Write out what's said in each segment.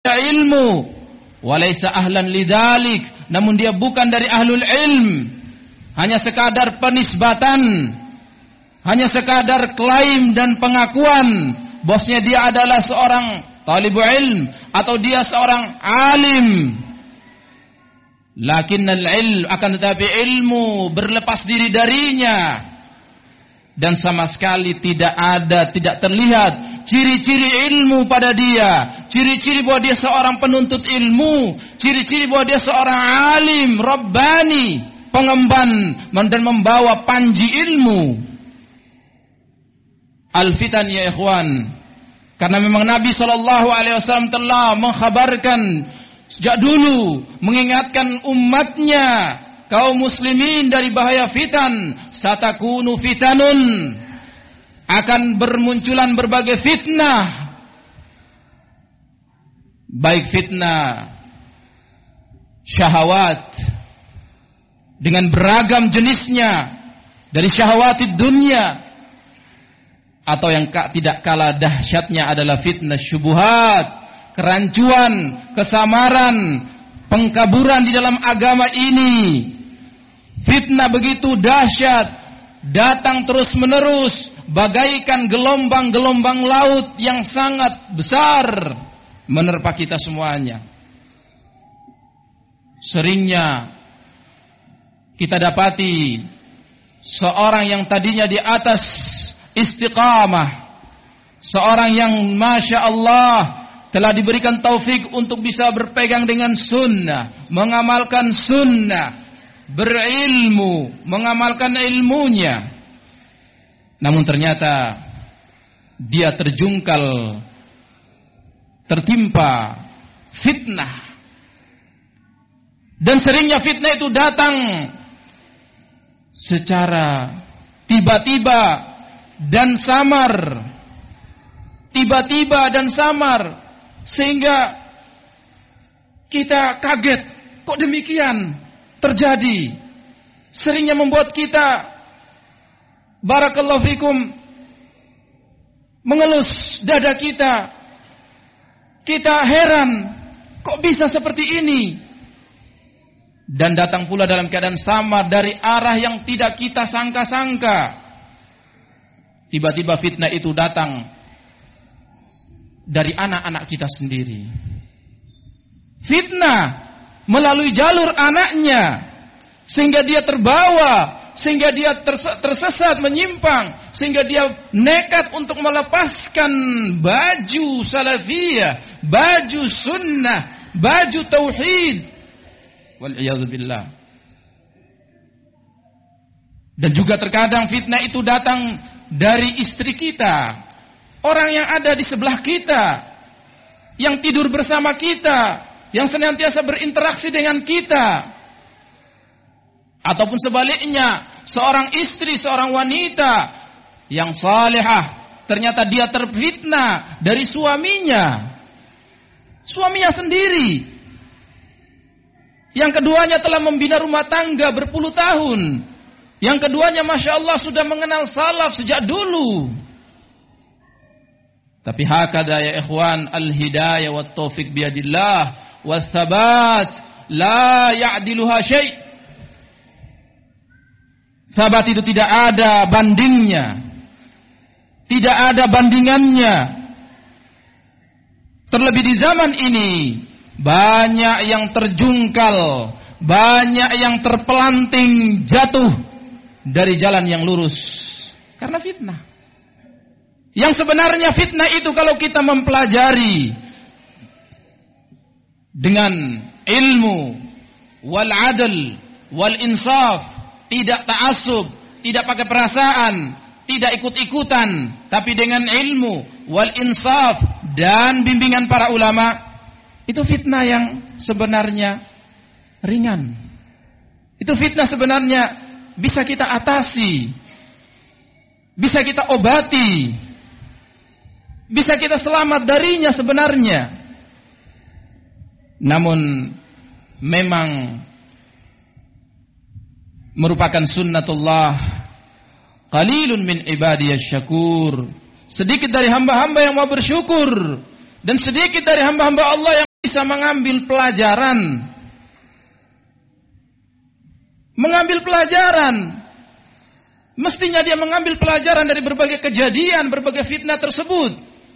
ilmu, walaysa ahlan lidzalik, namun dia bukan dari ahlul ilm, hanya sekadar penisbatan, hanya sekadar klaim dan pengakuan bosnya dia adalah seorang talibu ilm atau dia seorang alim. Lakinnal ilm, akan tetapi ilmu berlepas diri darinya, dan sama sekali tidak terlihat ciri-ciri ilmu pada dia, ciri-ciri bahwa dia seorang penuntut ilmu, ciri-ciri bahwa dia seorang alim, rabbani, pengemban dan membawa panji ilmu. Al-fitan ya ikhwan, karena memang Nabi SAW telah mengkhabarkan sejak dulu, mengingatkan umatnya, kaum muslimin dari bahaya fitan. Satakunu fitanun, akan bermunculan berbagai fitnah, baik fitnah syahwat dengan beragam jenisnya, dari syahwat dunia, atau yang tidak kalah dahsyatnya adalah fitnah syubuhat, kerancuan, kesamaran, pengkaburan di dalam agama ini. Fitnah begitu dahsyat, datang terus menerus bagaikan gelombang-gelombang laut yang sangat besar menerpa kita semuanya. Seringnya kita dapati seorang yang tadinya di atas istiqamah, seorang yang masya Allah telah diberikan taufik untuk bisa berpegang dengan sunnah, mengamalkan sunnah, berilmu, mengamalkan ilmunya, namun ternyata dia terjungkal, tertimpa fitnah. Dan seringnya fitnah itu datang secara tiba-tiba dan samar, tiba-tiba dan samar, sehingga kita kaget, kok demikian terjadi. Seringnya membuat kita, barakallahu fikum, mengelus dada kita. Kita heran, kok bisa seperti ini? Dan datang pula dalam keadaan samar dari arah yang tidak kita sangka-sangka. Tiba-tiba fitnah itu datang dari anak-anak kita sendiri. Fitnah melalui jalur anaknya, sehingga dia terbawa, sehingga dia tersesat, menyimpang, sehingga dia nekat untuk melepaskan baju salafiyah, baju sunnah, baju tauhid. Wal'iyadzubillah. Dan juga terkadang fitnah itu datang dari istri kita, orang yang ada di sebelah kita, yang tidur bersama kita, yang senantiasa berinteraksi dengan kita. Ataupun sebaliknya, seorang istri, seorang wanita yang salihah, ternyata dia terfitnah dari suaminya sendiri, yang keduanya telah membina rumah tangga berpuluh tahun, yang keduanya masya Allah sudah mengenal salaf sejak dulu. Tapi hakada ya ikhwan, al-hidayah wa taufiq biyadillah, wasabat la ya'diluha syai'. Sabat itu tidak ada bandingnya, tidak ada bandingannya. Terlebih di zaman ini, banyak yang terjungkal, banyak yang terpelanting jatuh dari jalan yang lurus karena fitnah. Yang sebenarnya fitnah itu kalau kita mempelajari dengan ilmu, wal adl, wal insaf, tidak ta'assub, tidak pakai perasaan, tidak ikut-ikutan, tapi dengan ilmu, wal insaf, dan bimbingan para ulama, itu fitnah yang sebenarnya ringan. Itu fitnah sebenarnya bisa kita atasi, bisa kita obati, bisa kita selamat darinya sebenarnya. Namun memang merupakan sunnatullah, qalilun min ibadiyasy syakur. Sedikit dari hamba-hamba yang mau bersyukur, dan sedikit dari hamba-hamba Allah yang bisa mengambil pelajaran. Mengambil pelajaran. Mestinya dia mengambil pelajaran dari berbagai kejadian, berbagai fitnah tersebut.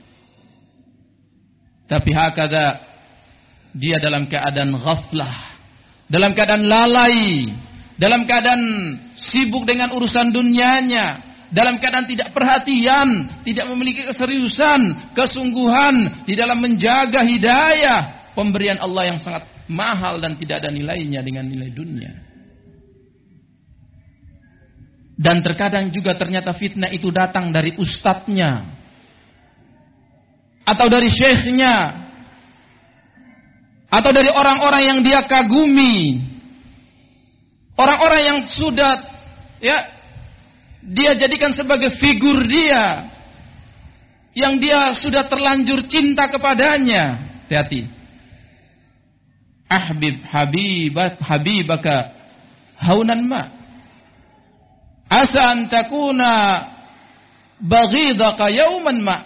Tapi hakada, dia dalam keadaan ghaflah, dalam keadaan lalai, dalam keadaan sibuk dengan urusan dunianya, dalam keadaan tidak perhatian, tidak memiliki keseriusan, kesungguhan di dalam menjaga hidayah, pemberian Allah yang sangat mahal dan tidak ada nilainya dengan nilai dunia. Dan terkadang juga ternyata fitnah itu datang dari ustadznya atau dari syekhnya atau dari orang-orang yang dia kagumi, orang-orang yang sudah dia jadikan sebagai figur dia, yang dia sudah terlanjur cinta kepadanya. Hati-hati. Habibaka haunan ma, asa an takuna baghidaka yauman ma.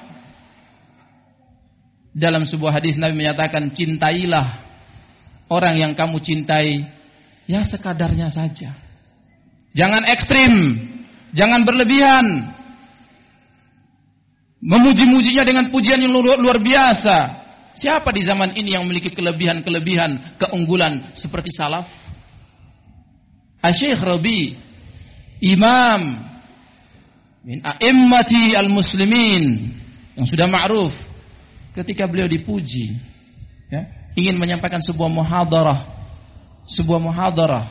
Dalam sebuah hadis Nabi menyatakan, cintailah orang yang kamu cintai ya sekadarnya saja. Jangan ekstrim, jangan berlebihan. Memuji-mujinya dengan pujian yang luar biasa. Siapa di zaman ini yang memiliki kelebihan-kelebihan, keunggulan seperti salaf? Asy-Syaikh Rabi, imam min a'immati al-muslimin, yang sudah ma'ruf, ketika beliau dipuji, ingin menyampaikan sebuah muhadarah,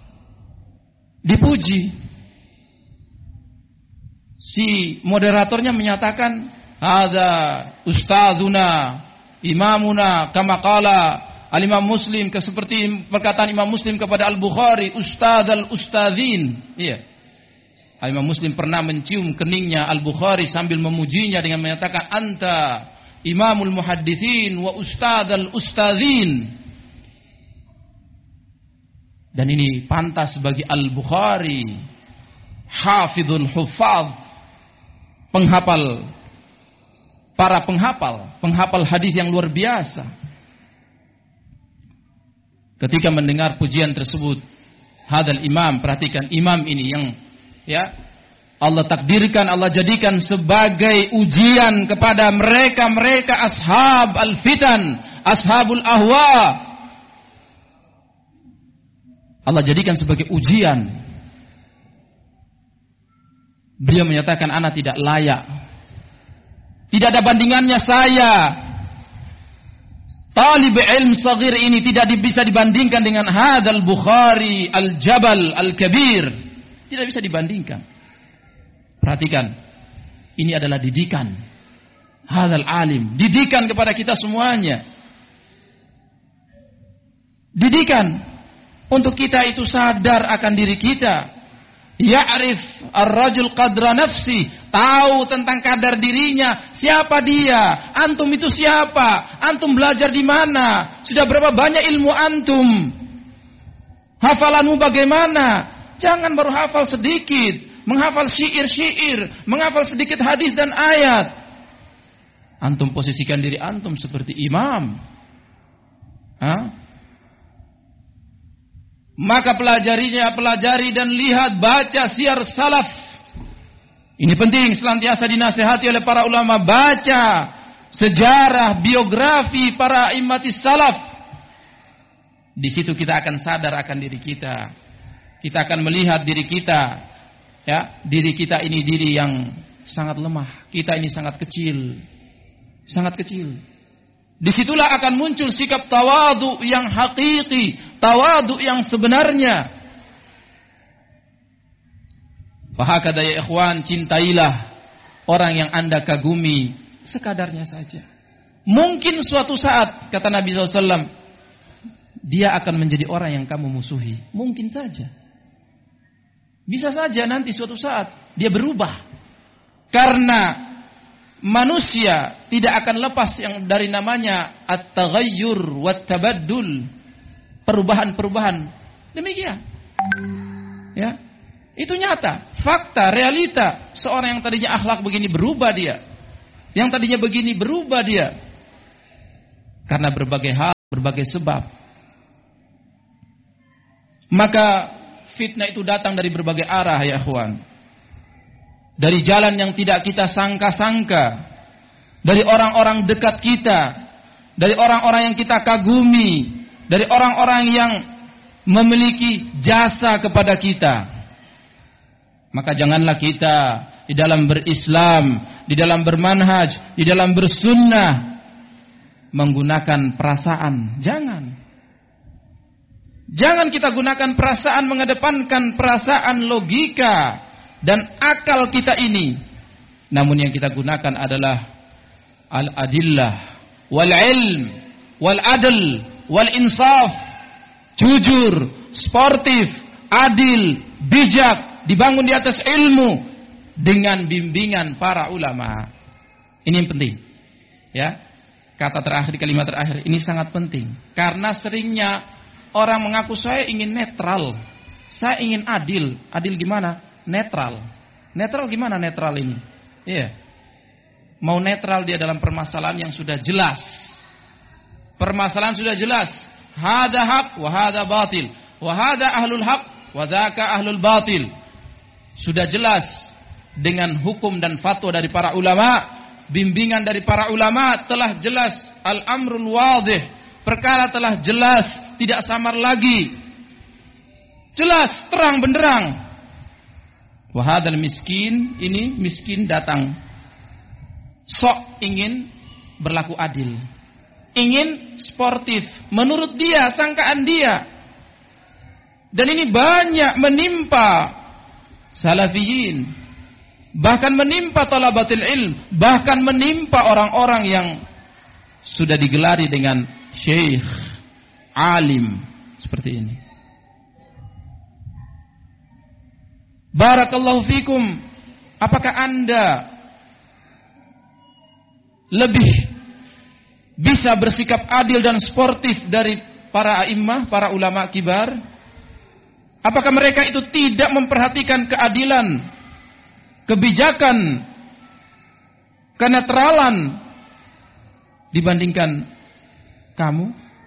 dipuji, si moderatornya menyatakan, hadza ustadzuna imamuna kama qala al-Imam Muslim, seperti perkataan Imam Muslim kepada Al-Bukhari, ustadzal ustadzin. Iya. Imam Muslim pernah mencium keningnya Al-Bukhari sambil memujinya dengan menyatakan, anta imamul muhaddithin wa ustadzal ustadzin. Dan ini pantas bagi Al-Bukhari, hafidhul huffaz, para penghafal hadis yang luar biasa. Ketika mendengar pujian tersebut, hadal imam, perhatikan imam ini yang Allah takdirkan, Allah jadikan sebagai ujian kepada mereka ashab al-fitan, ashabul ahwa. Allah jadikan sebagai ujian. Beliau menyatakan, ana tidak layak, tidak ada bandingannya saya. Talib ilm saghir ini tidak bisa dibandingkan dengan hadal Bukhari al-Jabal al-Kabir. Tidak bisa dibandingkan. Perhatikan, ini adalah didikan. Hadal alim, didikan kepada kita semuanya. Didikan untuk kita itu sadar akan diri kita. Ya'rif ar-rajul qadra nafsi, tahu tentang kadar dirinya, siapa dia, antum itu siapa, antum belajar di mana, sudah berapa banyak ilmu antum, hafalanmu bagaimana. Jangan baru hafal sedikit, menghafal syair-syair, menghafal sedikit hadis dan ayat. Antum posisikan diri antum seperti imam. Maka pelajari dan lihat, baca syiar salaf. Ini penting, senantiasa dinasihati oleh para ulama. Baca sejarah, biografi para immatis salaf. Di situ kita akan sadar akan diri kita. Kita akan melihat diri kita. Diri kita ini diri yang sangat lemah. Kita ini sangat kecil. Sangat kecil. Disitulah akan muncul sikap tawadu yang hakiki, tawadu yang sebenarnya. Fahakada ya ikhwan, cintailah orang yang anda kagumi sekadarnya saja. Mungkin suatu saat, kata Nabi SAW, dia akan menjadi orang yang kamu musuhi. Mungkin saja. Bisa saja nanti suatu saat dia berubah. Karena manusia tidak akan lepas yang dari namanya at-taghayyur wat-tabaddul, perubahan-perubahan. Demikian. Itu nyata, fakta, realita. Seorang yang tadinya akhlak begini berubah dia. Yang tadinya begini berubah dia. Karena berbagai hal berbagai sebab. Maka fitnah itu datang dari berbagai arah ya ikhwan. Dari jalan yang tidak kita sangka-sangka, dari orang-orang dekat kita, dari orang-orang yang kita kagumi, dari orang-orang yang memiliki jasa kepada kita. Maka janganlah kita di dalam berislam, di dalam bermanhaj, di dalam bersunnah menggunakan perasaan. Jangan kita gunakan perasaan, mengedepankan perasaan, logika dan akal kita ini. Namun yang kita gunakan adalah al-adillah wal ilm wal adl wal insaf. Jujur, sportif, adil, bijak, dibangun di atas ilmu dengan bimbingan para ulama. Ini yang penting. Ya. Kata terakhir, kalimat terakhir ini sangat penting. Karena seringnya orang mengaku saya ingin netral. Saya ingin adil. Adil gimana? Netral. Netral gimana netral ini? Iya. Mau netral dia dalam permasalahan yang sudah jelas. Permasalahan sudah jelas. Hada haq wa hada batil. Wa hada ahlul haq wa dzaka ahlul batil. Sudah jelas dengan hukum dan fatwa dari para ulama, bimbingan dari para ulama telah jelas, al-amrul wadih. Perkara telah jelas, tidak samar lagi. Jelas, terang benderang. Wahadal miskin, ini miskin datang. Sok ingin berlaku adil. Ingin sportif. Menurut dia, sangkaan dia. Dan ini banyak menimpa salafiyin. Bahkan menimpa talabatul ilm. Bahkan menimpa orang-orang yang sudah digelari dengan syekh, alim. Seperti ini. Barakallahu fikum. Apakah Anda lebih bisa bersikap adil dan sportif dari para a'immah, para ulama kibar? Apakah mereka itu tidak memperhatikan keadilan, kebijakan, kenetralan dibandingkan kamu?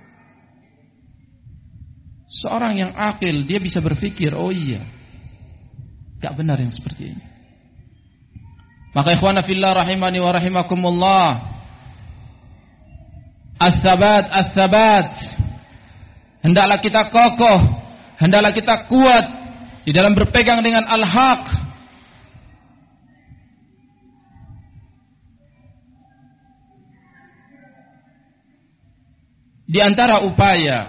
Seorang yang akil, dia bisa berpikir, oh iya, gak benar yang seperti ini. Maka ikhwana fillah rahimani wa rahimakumullah, as-sabat, hendaklah kita kokoh, hendaklah kita kuat di dalam berpegang dengan al-haq. Di antara upaya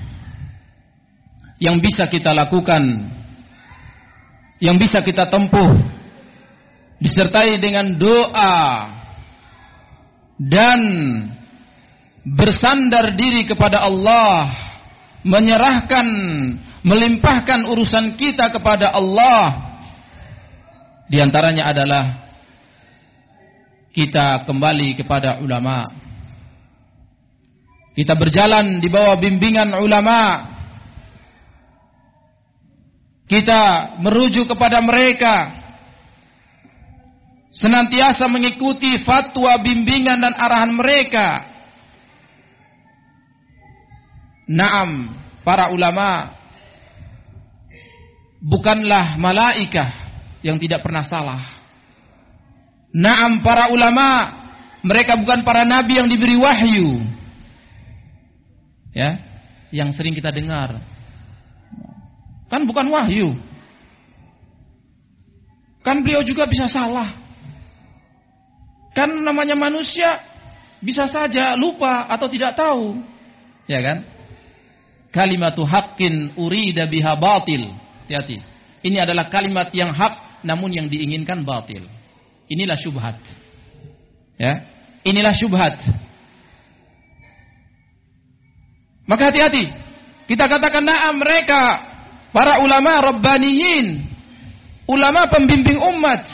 yang bisa kita lakukan, yang bisa kita tempuh, disertai dengan doa dan bersandar diri kepada Allah, menyerahkan, melimpahkan urusan kita kepada Allah. Di antaranya adalah kita kembali kepada ulama. Kita berjalan di bawah bimbingan ulama. Kita merujuk kepada mereka, senantiasa mengikuti fatwa, bimbingan dan arahan mereka. Naam, para ulama bukanlah malaikah yang tidak pernah salah. Naam, para ulama mereka bukan para nabi yang diberi wahyu. Ya, yang sering kita dengar. Kan bukan wahyu. Kan beliau juga bisa salah. Kan namanya manusia bisa saja lupa atau tidak tahu. Ya kan? Kalimatu haqqin urida biha batil. Hati-hati. Ini adalah kalimat yang hak namun yang diinginkan batil. Inilah syubhat. Ya. Inilah syubhat. Maka hati-hati. Kita katakan na'am, mereka para ulama rabbaniyin, ulama pembimbing umat.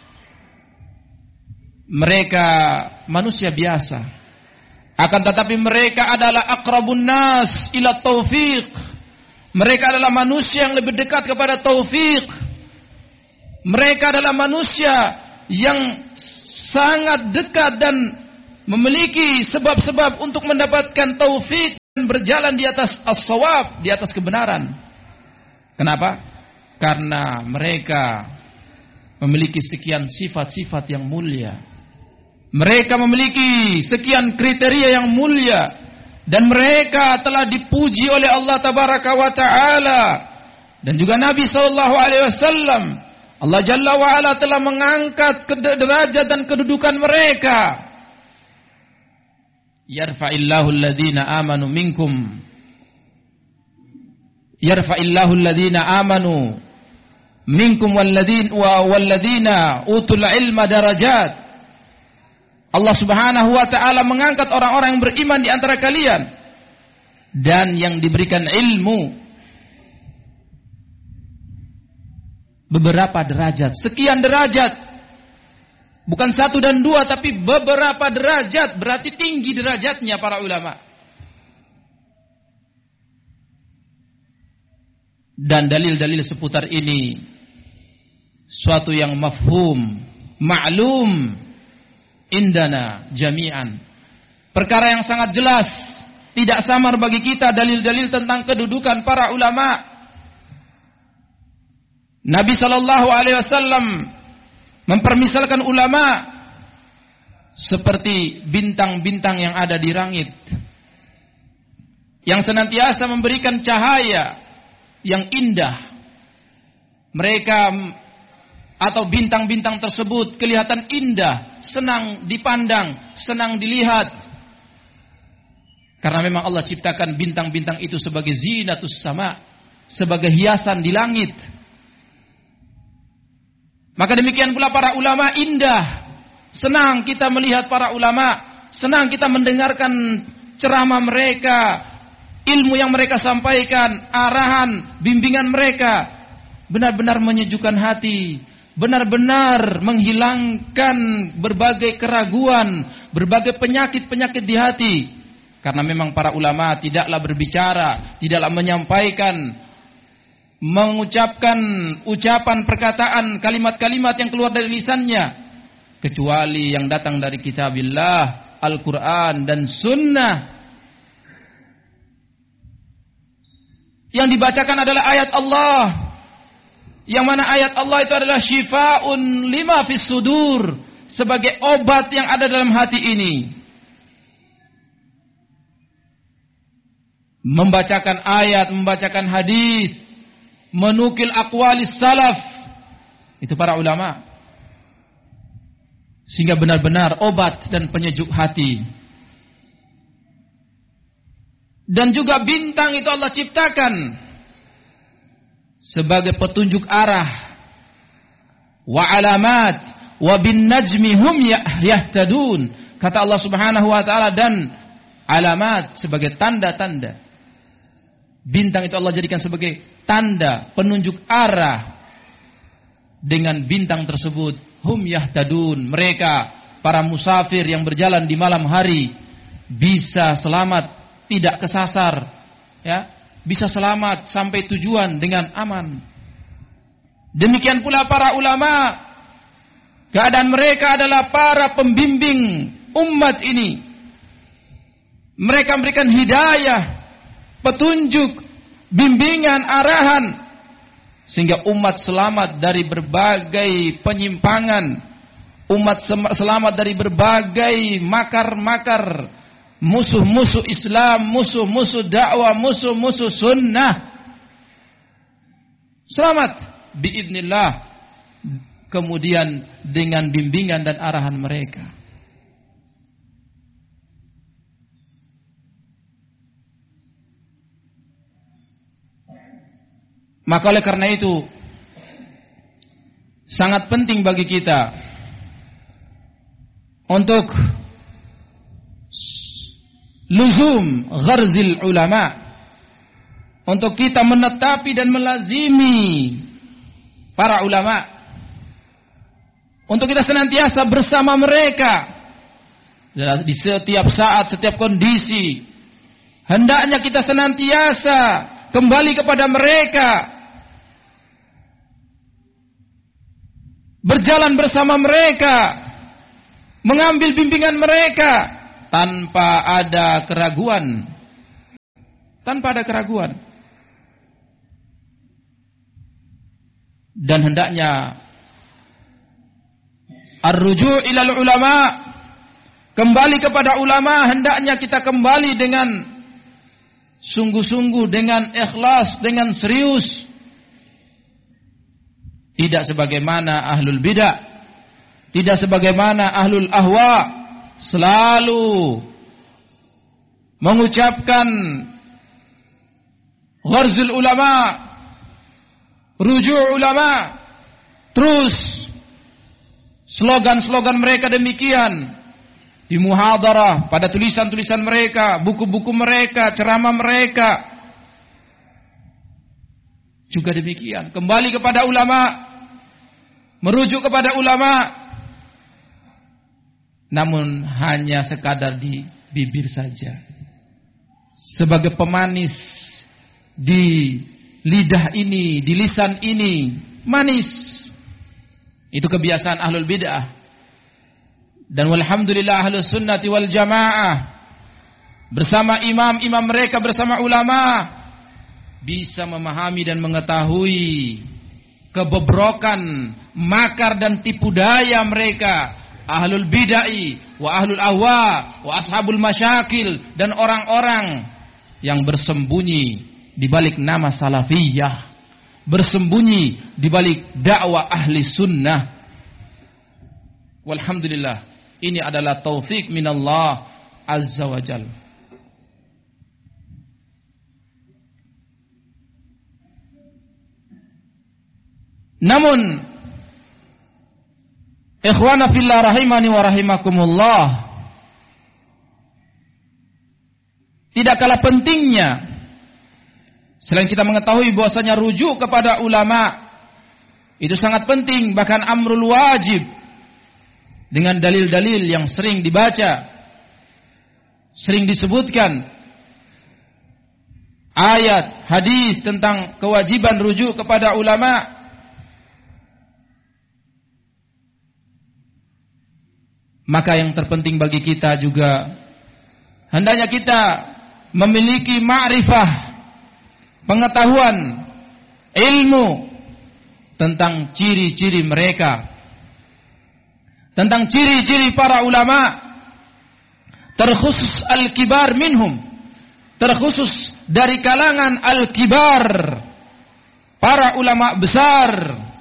Mereka manusia biasa. Akan tetapi mereka adalah aqrabun nas ila taufiq. Mereka adalah manusia yang lebih dekat kepada taufik. Mereka adalah manusia yang sangat dekat dan memiliki sebab-sebab untuk mendapatkan taufik berjalan di atas as-shawab, di atas kebenaran. Kenapa? Karena mereka memiliki sekian sifat-sifat yang mulia. Mereka memiliki sekian kriteria yang mulia. Dan mereka telah dipuji oleh Allah Tabaraka wa Ta'ala. Dan juga Nabi SAW. Allah Jalla wa Ala telah mengangkat derajat dan kedudukan mereka. Yarfa'illahu alladhina amanu minkum. Yarfa'illahu alladhina amanu minkum walladhina utul ilma darajat. Allah Subhanahu wa Ta'ala mengangkat orang-orang yang beriman di antara kalian dan yang diberikan ilmu beberapa derajat, sekian derajat. Bukan 1 dan 2 tapi beberapa derajat, berarti tinggi derajatnya para ulama. Dan dalil-dalil seputar ini suatu yang mafhum, ma'lum indana jami'an. Perkara yang sangat jelas, tidak samar bagi kita dalil-dalil tentang kedudukan para ulama. Nabi SAW mempermisalkan ulama seperti bintang-bintang yang ada di langit, yang senantiasa memberikan cahaya yang indah. Mereka atau bintang-bintang tersebut kelihatan indah, senang dipandang, senang dilihat. Karena memang Allah ciptakan bintang-bintang itu sebagai zinatus sama, sebagai hiasan di langit. Maka demikian pula para ulama indah. Senang kita melihat para ulama, senang kita mendengarkan ceramah mereka, ilmu yang mereka sampaikan, arahan, bimbingan mereka benar-benar menyejukkan hati, benar-benar menghilangkan berbagai keraguan, berbagai penyakit-penyakit di hati. Karena memang para ulama tidaklah berbicara, tidaklah menyampaikan, mengucapkan ucapan, perkataan, kalimat-kalimat yang keluar dari lisannya, kecuali yang datang dari kitabillah, Al-Quran dan Sunnah. Yang dibacakan adalah ayat Allah, yang mana ayat Allah itu adalah syifa'un lima fis sudur, sebagai obat yang ada dalam hati ini. Membacakan ayat, membacakan hadis, menukil aqwalis salaf, itu para ulama, sehingga benar-benar obat dan penyejuk hati. Dan juga bintang itu Allah ciptakan sebagai petunjuk arah. Wa alamat wa bin najmi hum yahtadun, kata Allah Subhanahu wa Ta'ala, dan alamat sebagai tanda-tanda. Bintang itu Allah jadikan sebagai tanda penunjuk arah. Dengan bintang tersebut hum yahtadun, mereka para musafir yang berjalan di malam hari bisa selamat, tidak kesasar, ya, bisa selamat sampai tujuan dengan aman. Demikian pula para ulama, keadaan mereka adalah para pembimbing umat ini. Mereka memberikan hidayah, petunjuk, bimbingan, arahan, sehingga umat selamat dari berbagai penyimpangan, umat selamat dari berbagai makar-makar musuh-musuh Islam, musuh-musuh dakwah, musuh-musuh sunnah. Selamat biidznillah, kemudian dengan bimbingan dan arahan mereka. Maka oleh karena itu sangat penting bagi kita untuk luzum gharzil ulama, untuk kita menetapi dan melazimi para ulama, untuk kita senantiasa bersama mereka di setiap saat, setiap kondisi. Hendaknya kita senantiasa kembali kepada mereka, berjalan bersama mereka, mengambil bimbingan mereka tanpa ada keraguan, tanpa ada keraguan. Dan hendaknya ar-ruju' ilal ulama, kembali kepada ulama, hendaknya kita kembali dengan sungguh-sungguh, dengan ikhlas, dengan serius. Tidak sebagaimana ahlul bidah, tidak sebagaimana ahlul ahwa, selalu mengucapkan gharzul ulama, ruju' ulama, terus slogan-slogan mereka demikian di muhadarah, pada tulisan-tulisan mereka, buku-buku mereka, ceramah mereka juga demikian. Kembali kepada ulama, merujuk kepada ulama, namun hanya sekadar di bibir saja, sebagai pemanis di lidah ini, di lisan ini, manis. Itu kebiasaan ahlul bid'ah. Dan walhamdulillah ahlus sunnati wal jamaah bersama imam-imam mereka, bersama ulama, bisa memahami dan mengetahui kebobrokan, makar dan tipu daya mereka, ahlul bid'ah wa ahlul ahwa wa ashabul masyakil, dan orang-orang yang bersembunyi di balik nama salafiyah, bersembunyi di balik dakwah ahli sunnah. Walhamdulillah, ini adalah taufik minallah azza wa jal. Namun ikhwana fillah rahimani wa rahimakumullah, tidak kalah pentingnya, selain kita mengetahui bahwasanya rujuk kepada ulama itu sangat penting, bahkan amrul wajib, dengan dalil-dalil yang sering dibaca, sering disebutkan ayat, hadis tentang kewajiban rujuk kepada ulama. Maka yang terpenting bagi kita juga, hendaknya kita memiliki ma'rifah, pengetahuan, ilmu tentang ciri-ciri mereka, tentang ciri-ciri para ulama, terkhusus al-kibar minhum, terkhusus dari kalangan al-kibar, para ulama besar,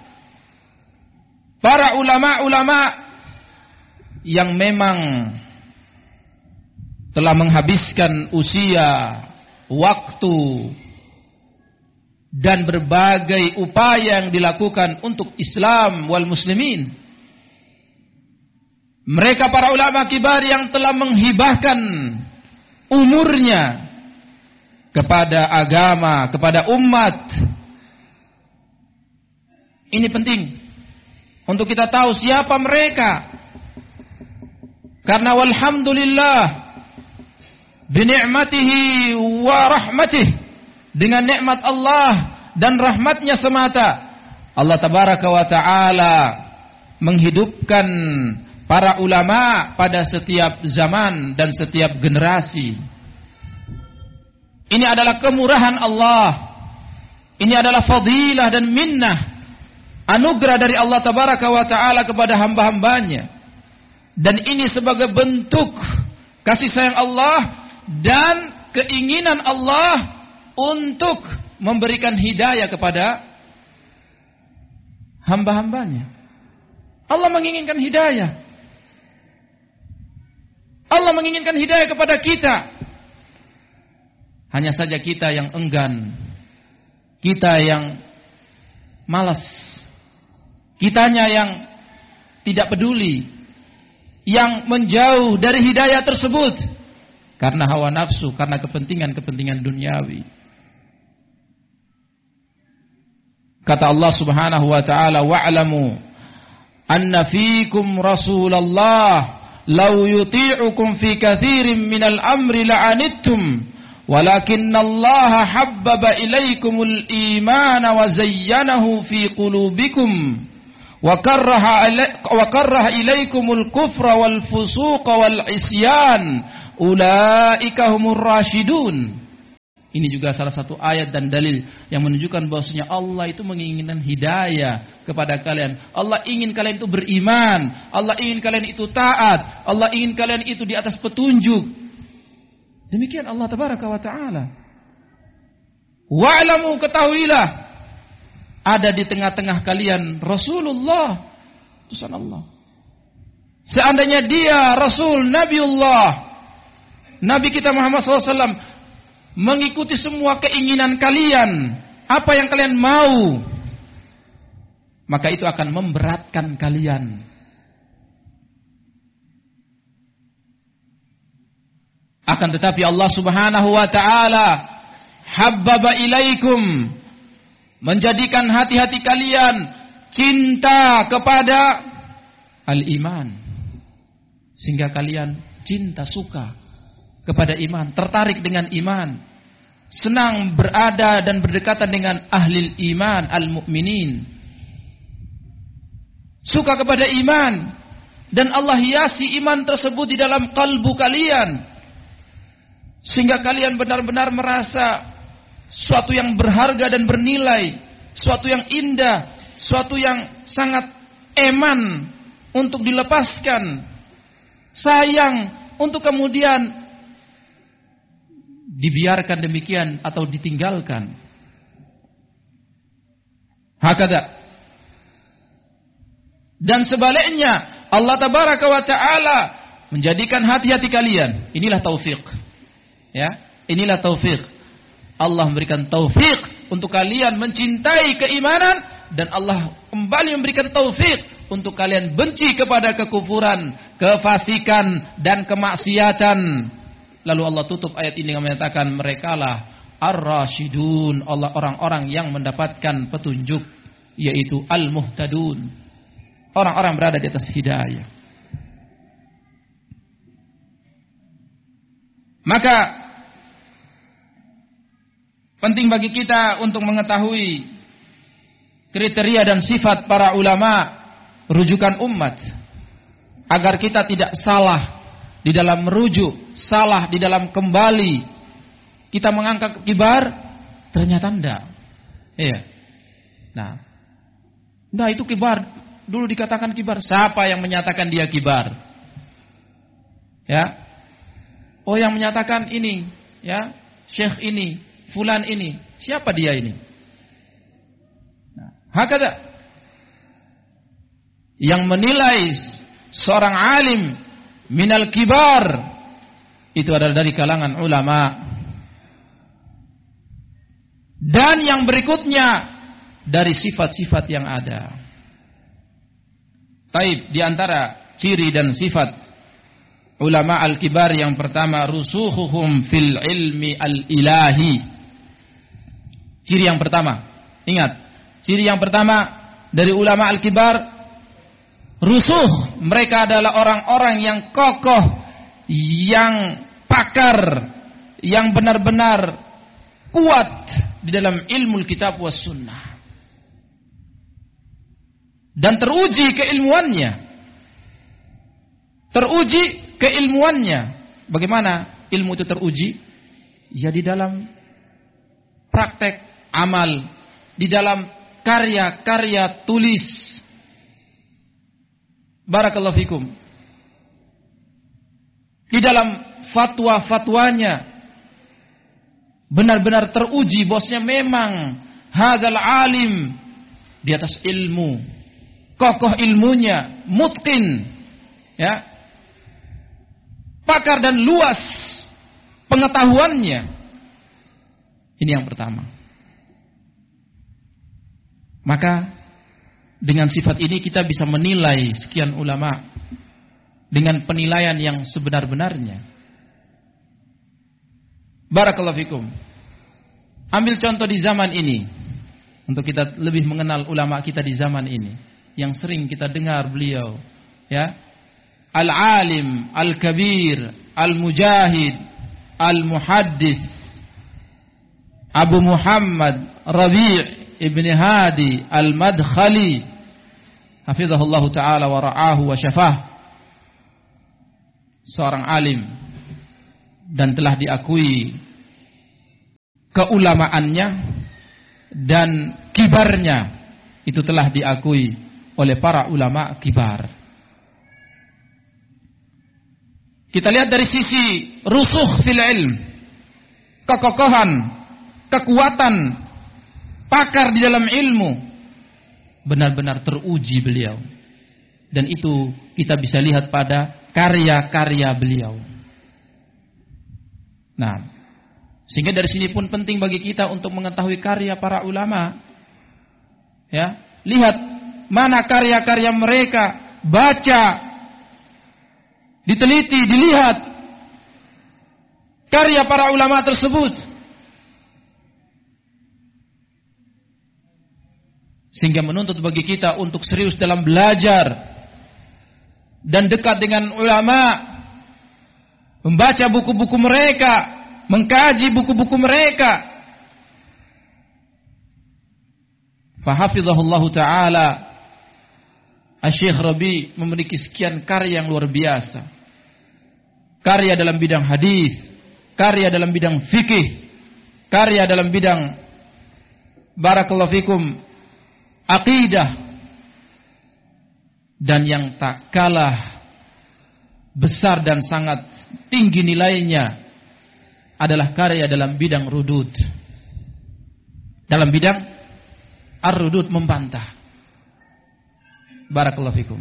para ulama-ulama yang memang telah menghabiskan usia, waktu, dan berbagai upaya yang dilakukan untuk Islam wal muslimin. Mereka para ulama kibar yang telah menghibahkan umurnya kepada agama, kepada umat. Ini penting untuk kita tahu siapa mereka. Karena walhamdulillah bini'matihi wa rahmatih, dengan nikmat Allah dan rahmatnya semata, Allah tabaraka wa ta'ala menghidupkan para ulama pada setiap zaman dan setiap generasi. Ini adalah kemurahan Allah, ini adalah fadilah dan minnah, anugerah dari Allah tabaraka wa ta'ala kepada hamba-hambanya. Dan ini sebagai bentuk kasih sayang Allah dan keinginan Allah untuk memberikan hidayah kepada hamba-hambanya. Allah menginginkan hidayah. Allah menginginkan hidayah kepada kita. Hanya saja kita yang enggan, kita yang malas, kitanya yang tidak peduli, yang menjauh dari hidayah tersebut karena hawa nafsu, karena kepentingan-kepentingan duniawi. Kata Allah Subhanahu wa taala, wa'lamu anna fiikum Rasulullah law yuti'ukum fi katsirin minal amri la'anittum walakinnallaha habbaba ilaikumul imana wa zayyanahu fi qulubikum wa karraha ilaikumul kufra wal fusuqa wal isyan ulaika humur rasyidun. Ini juga salah satu ayat dan dalil yang menunjukkan bahwasanya Allah itu menginginkan hidayah kepada kalian. Allah ingin kalian itu beriman. Allah ingin kalian itu taat. Allah ingin kalian itu di atas petunjuk. Demikian Allah tabaraka wa ta'ala. Wa'lamu, ketahuilah, ada di tengah-tengah kalian Rasulullah, utusan Allah. Seandainya dia Rasul, Nabiullah, Nabi kita Muhammad SAW, mengikuti semua keinginan kalian, apa yang kalian mau, maka itu akan memberatkan kalian. Akan tetapi Allah Subhanahu wa ta'ala habbaba ilaikum, menjadikan hati-hati kalian cinta kepada al-iman, sehingga kalian cinta, suka kepada iman, tertarik dengan iman, senang berada dan berdekatan dengan ahli iman, al-mu'minin, suka kepada iman, dan Allah hiasi iman tersebut di dalam kalbu kalian, sehingga kalian benar-benar merasa suatu yang berharga dan bernilai, suatu yang indah, suatu yang sangat eman untuk dilepaskan, sayang untuk kemudian dibiarkan demikian atau ditinggalkan. Hakada. Dan sebaliknya, Allah tabaraka wa ta'ala menjadikan hati-hati kalian. Inilah taufik. Ya, inilah taufik. Allah memberikan taufik untuk kalian mencintai keimanan, dan Allah kembali memberikan taufik untuk kalian benci kepada kekufuran, kefasikan dan kemaksiatan. Lalu Allah tutup ayat ini dengan menyatakan merekalah ar-rasyidun, Allah orang-orang yang mendapatkan petunjuk, yaitu al-muhtadun, orang-orang berada di atas hidayah. Maka penting bagi kita untuk mengetahui kriteria dan sifat para ulama rujukan umat, agar kita tidak salah di dalam merujuk, salah di dalam kembali. Kita mengangkat kibar, ternyata enggak. Iya. Nah itu kibar. Dulu dikatakan kibar. Siapa yang menyatakan dia kibar? Ya. Oh, yang menyatakan ini, ya, syekh ini, fulan ini. Siapa dia ini? Nah, hakada. Yang menilai seorang alim minal kibar itu adalah dari kalangan ulama. Dan yang berikutnya dari sifat-sifat yang ada. Taib, di antara ciri dan sifat ulama al-kibar yang pertama, rusukhuhum fil ilmi al-ilahi. Ciri yang pertama, ingat, ciri yang pertama dari ulama al-kibar, rusuh, mereka adalah orang-orang yang kokoh, yang pakar, yang benar-benar kuat di dalam ilmu kitab was sunnah, dan teruji keilmuannya. Bagaimana ilmu itu teruji? Ya di dalam praktek amal, di dalam karya-karya tulis. Barakallahu fikum. Di dalam fatwa-fatwanya benar-benar teruji bosnya memang hadzal alim di atas ilmu, kokoh ilmunya, mutqin, ya, pakar dan luas pengetahuannya. Ini yang pertama. Maka dengan sifat ini kita bisa menilai sekian ulama dengan penilaian yang sebenar-benarnya. Barakallahu fikum. Ambil contoh di zaman ini, untuk kita lebih mengenal ulama kita di zaman ini, yang sering kita dengar beliau, ya, al-alim, al-kabir, al-mujahid, al-muhaddis, Abu Muhammad Rabi' ibn Hadi al-Madkhali, hafizahullah ta'ala wa ra'ahu wa syafah. Seorang alim dan telah diakui keulamaannya dan kibarnya itu telah diakui oleh para ulama kibar. Kita lihat dari sisi rusukh fil ilm, kekokohan, kekuatan pakar di dalam ilmu, benar-benar teruji beliau. Dan itu kita bisa lihat pada karya-karya beliau. Nah, sehingga dari sini pun penting bagi kita untuk mengetahui karya para ulama. Ya, lihat mana karya-karya mereka, baca, diteliti, dilihat karya para ulama tersebut. Sehingga menuntut bagi kita untuk serius dalam belajar dan dekat dengan ulama, membaca buku-buku mereka, mengkaji buku-buku mereka. Fahafizahullahu ta'ala, Asy-Syaikh Rabi memiliki sekian karya yang luar biasa. Karya dalam bidang hadis, karya dalam bidang fikih, karya dalam bidang barakallahu fikum aqidah. Dan yang tak kalah besar dan sangat tinggi nilainya adalah karya dalam bidang rudud. Dalam bidang ar-rudud, membantah. Barakallahu fikum.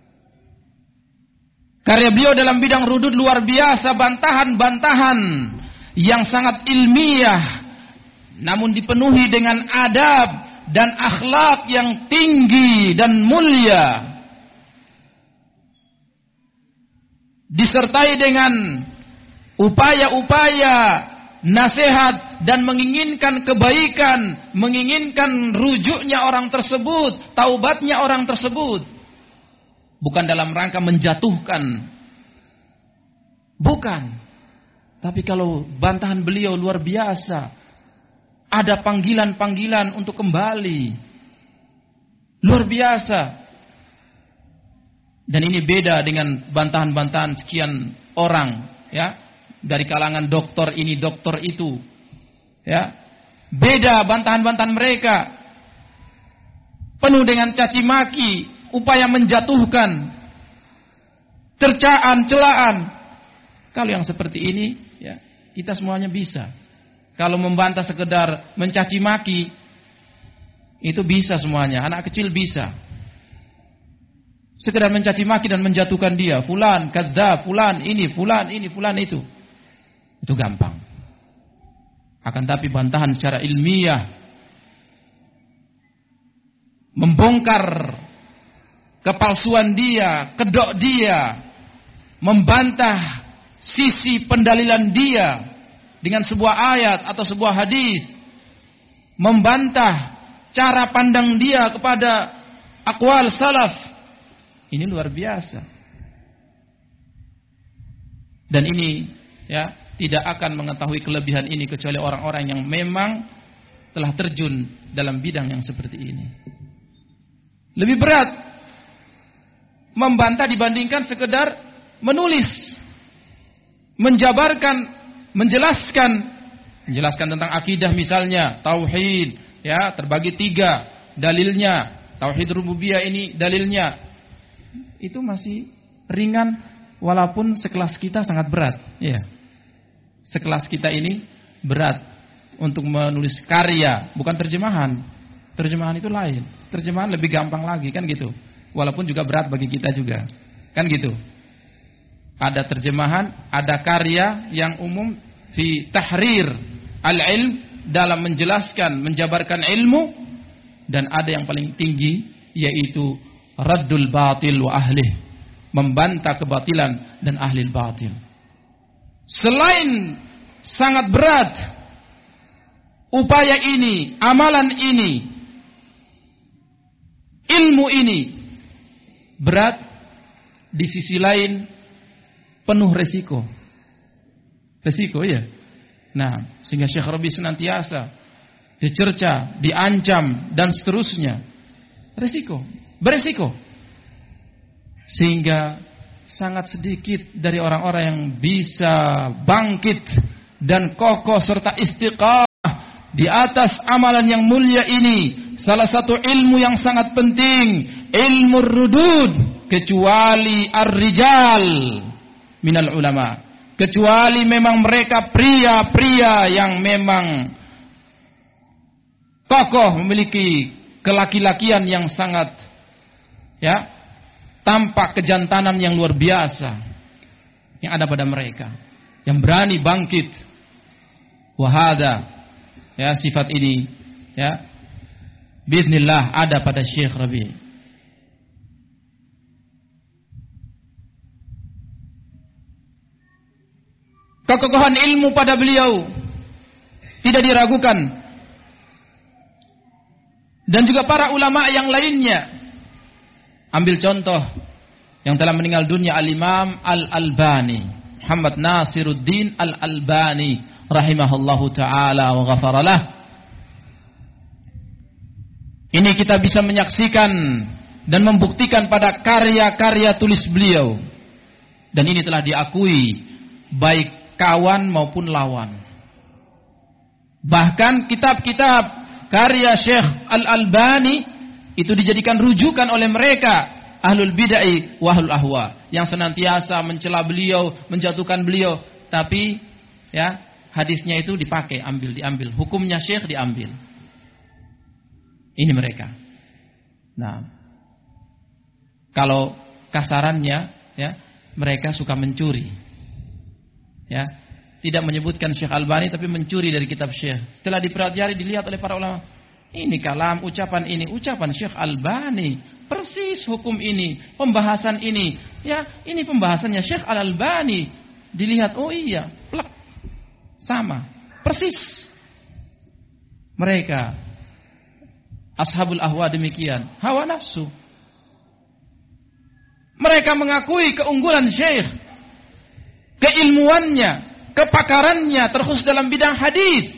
Karya beliau dalam bidang rudud luar biasa, bantahan-bantahan yang sangat ilmiah namun dipenuhi dengan adab dan akhlak yang tinggi dan mulia, disertai dengan upaya-upaya nasihat dan menginginkan kebaikan, menginginkan rujuknya orang tersebut, taubatnya orang tersebut, bukan dalam rangka menjatuhkan, bukan. Tapi kalau bantahan beliau luar biasa, ada panggilan-panggilan untuk kembali, luar biasa. Dan ini beda dengan bantahan-bantahan sekian orang, ya, dari kalangan doktor ini, doktor itu, ya. Beda bantahan-bantahan mereka, penuh dengan caci maki, upaya menjatuhkan, cercaan, celaan. Kalau yang seperti ini, ya, kita semuanya bisa. Kalau membantah sekedar mencaci maki, itu bisa semuanya, anak kecil bisa. Sekedar mencaci maki dan menjatuhkan dia, fulan kadzdzab, fulan ini, fulan ini, fulan itu. Itu gampang. Akan tapi bantahan secara ilmiah, membongkar kepalsuan dia, kedok dia, membantah sisi pendalilan dia dengan sebuah ayat atau sebuah hadis, membantah cara pandang dia kepada aqwal salaf. Ini luar biasa. Dan ini, ya, tidak akan mengetahui kelebihan ini kecuali orang-orang yang memang telah terjun dalam bidang yang seperti ini. Lebih berat membantah dibandingkan sekedar menulis, menjabarkan, menjelaskan tentang akidah misalnya, tauhid, ya, terbagi 3 dalilnya, tauhid rububiyah ini dalilnya. Itu masih ringan, walaupun sekelas kita sangat berat, ya. Sekelas kita ini berat untuk menulis karya, bukan terjemahan. Terjemahan itu lain. Terjemahan lebih gampang lagi, kan gitu. Walaupun juga berat bagi kita juga, kan gitu. Ada terjemahan, ada karya yang umum fi tahrir al-ilm, dalam menjelaskan, menjabarkan ilmu, dan ada yang paling tinggi yaitu raddul batil wa ahlih, membantah kebatilan dan ahli batil. Selain sangat berat upaya ini, amalan ini, ilmu ini berat, di sisi lain penuh resiko. Resiko, ya. Nah, sehingga Syekh Rabi senantiasa dicerca, diancam dan seterusnya. Resiko, beresiko. Sehingga sangat sedikit dari orang-orang yang bisa bangkit dan kokoh serta istiqamah di atas amalan yang mulia ini, salah satu ilmu yang sangat penting, ilmu rudud, kecuali ar-rijal minal ulama, kecuali memang mereka pria-pria yang memang kokoh, memiliki kelaki-lakian yang sangat tampak kejantanan yang luar biasa yang ada pada mereka, yang berani bangkit. Wahada, sifat ini biiznillah ada pada Syekh Rabi'. Kekokohan ilmu pada beliau tidak diragukan. Dan juga para ulama yang lainnya. Ambil contoh yang telah meninggal dunia, Al-Imam Al-Albani, Muhammad Nasiruddin Al-Albani rahimahullahu ta'ala wa ghafaralah. Ini kita bisa menyaksikan dan membuktikan pada karya-karya tulis beliau. Dan ini telah diakui baik kawan maupun lawan. Bahkan kitab-kitab karya Syekh Al-Albani itu dijadikan rujukan oleh mereka ahlul bid'ah wa ahlul ahwa yang senantiasa mencela beliau, menjatuhkan beliau, tapi hadisnya itu dipakai, diambil, hukumnya Syekh diambil. Ini mereka. Nah, kalau kasarannya mereka suka mencuri. Tidak menyebutkan Syekh Albani tapi mencuri dari kitab Syekh. Setelah dipelajari, dilihat oleh para ulama, ini kalam, ucapan ini, ucapan Syekh Albani, persis hukum ini, pembahasan ini, ini pembahasannya Syekh Al-Albani. Dilihat, oh iya, plak, sama, persis. Mereka ashabul ahwa demikian, hawa nafsu. Mereka mengakui keunggulan Syekh, keilmuannya, kepakarannya terkhusus dalam bidang hadis.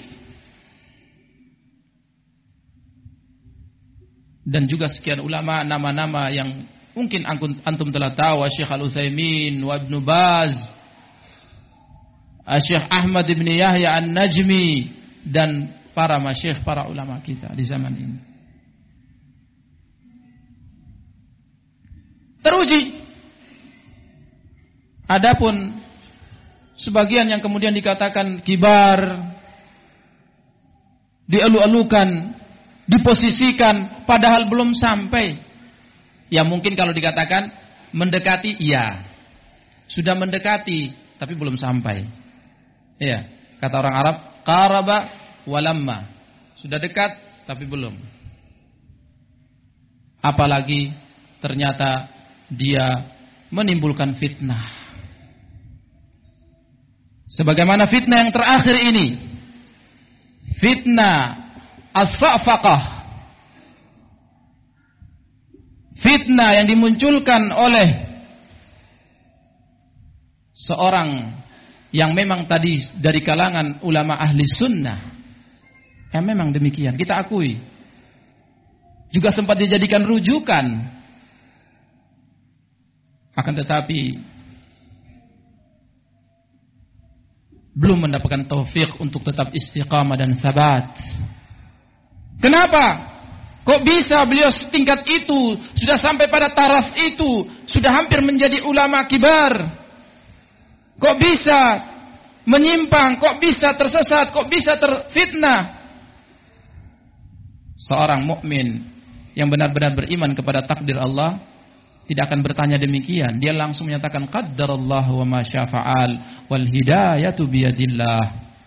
Dan juga sekian ulama, nama-nama yang mungkin antum telah tahu, Syekh Al-Utsaimin wa Ibnu Baz, Syekh Ahmad bin Yahya An-Najmi, dan para masyayikh, para ulama kita di zaman ini. Teruji. Adapun sebagian yang kemudian dikatakan kibar, dialu-alukan, diposisikan, padahal belum sampai. Ya mungkin kalau dikatakan mendekati, iya. Sudah mendekati, tapi belum sampai. Iya, kata orang Arab, qaraba walamma. Sudah dekat, tapi belum. Apalagi ternyata dia menimbulkan fitnah. Sebagaimana fitnah yang terakhir ini, fitnah as-sa'faqah, fitnah yang dimunculkan oleh seorang yang memang tadi dari kalangan ulama ahli sunnah, yang memang demikian, kita akui, juga sempat dijadikan rujukan, akan tetapi belum mendapatkan taufik untuk tetap istiqamah dan sabat. Kenapa? Kok bisa beliau setingkat itu, sudah sampai pada taraf itu, sudah hampir menjadi ulama kibar? Kok bisa menyimpang? Kok bisa tersesat? Kok bisa terfitnah? Seorang mukmin yang benar-benar beriman kepada takdir Allah tidak akan bertanya demikian. Dia langsung menyatakan qaddarallahu wa ma syafa'al wal hidayatu biyadillah.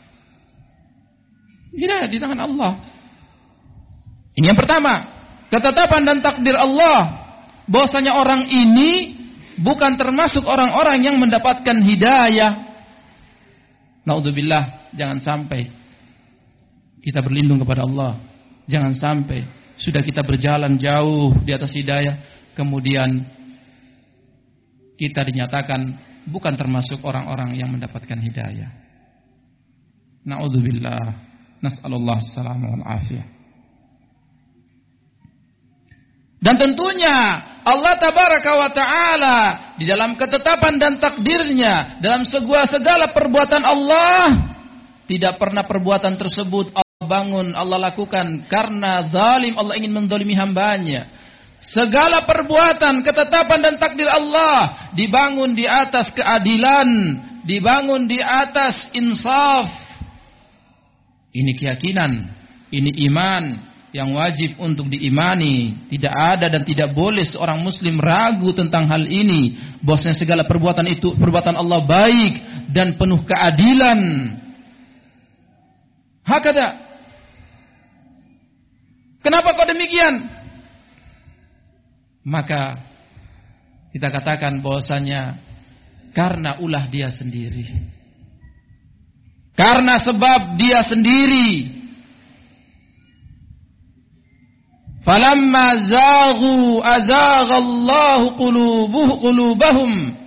Hidayah di tangan Allah. Ini yang pertama, ketetapan dan takdir Allah bahwasanya orang ini bukan termasuk orang-orang yang mendapatkan hidayah. Naudzubillah, jangan sampai kita berlindung kepada Allah. Jangan sampai sudah kita berjalan jauh di atas hidayah, kemudian kita dinyatakan bukan termasuk orang-orang yang mendapatkan hidayah. Na'udzubillah, nas'alullah salamah wal afiyah. Dan tentunya Allah tabaraka wa ta'ala di dalam ketetapan dan takdirnya, dalam segala perbuatan Allah, tidak pernah perbuatan tersebut Allah bangun, Allah lakukan karena zalim, Allah ingin menzalimi hambanya. Segala perbuatan, ketetapan dan takdir Allah dibangun di atas keadilan, dibangun di atas insaf. Ini keyakinan, ini iman yang wajib untuk diimani. Tidak ada dan tidak boleh seorang muslim ragu tentang hal ini, bahwasanya segala perbuatan itu perbuatan Allah baik dan penuh keadilan. Hakada. Kenapa kok demikian? Maka kita katakan bahwasanya karena ulah dia sendiri. Karena sebab dia sendiri. Falamma zaghu azaghallahu qulubahum.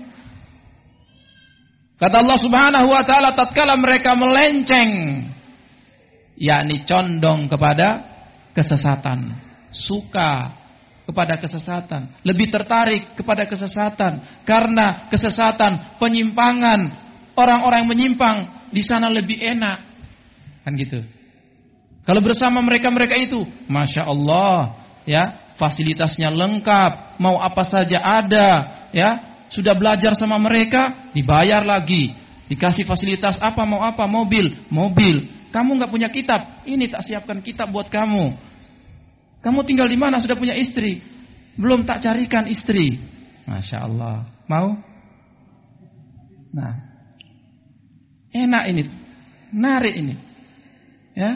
Kata Allah Subhanahu wa taala, tatkala mereka melenceng, yakni condong kepada kesesatan, suka kepada kesesatan, lebih tertarik kepada kesesatan, karena kesesatan, penyimpangan, orang-orang yang menyimpang di sana lebih enak, kan gitu. Kalau bersama mereka itu, masya Allah, ya, fasilitasnya lengkap, mau apa saja ada, ya, sudah belajar sama mereka, dibayar lagi, dikasih fasilitas apa, mau apa, mobil. Kamu nggak punya kitab, ini tak siapkan kitab buat kamu. Kamu tinggal di mana? Sudah punya istri? Belum, tak carikan istri. Masya Allah. Mau? Nah, enak ini, narik ini, ya.